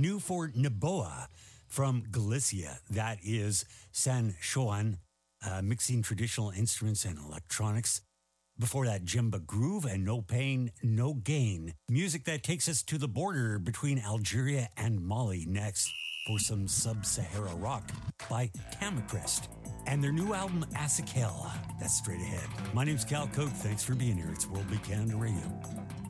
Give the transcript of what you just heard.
New for Naboa from Galicia. That is San Juan, mixing traditional instruments and electronics. Before that, Jimba Groove and No Pain, No Gain. Music that takes us to the border between Algeria and Mali next for some Sub-Sahara rock by Camacrest and their new album Asakel. That's straight ahead. My name's Cal Coke. Thanks for being here. It's World Big Canada Radio.